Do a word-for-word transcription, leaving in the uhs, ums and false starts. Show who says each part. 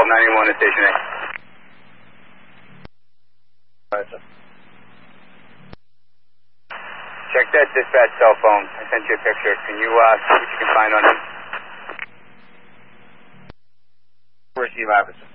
Speaker 1: ninety-one to Station A.
Speaker 2: Right, sir.
Speaker 1: Check that dispatch cell phone. I sent you a picture. Can you uh, see what you can find on him?
Speaker 2: Receive, officer.